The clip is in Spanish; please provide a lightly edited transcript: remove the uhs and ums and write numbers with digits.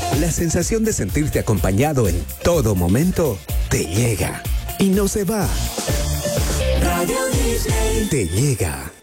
La sensación de sentirte acompañado en todo momento te llega y no se va. Radio Disney te llega.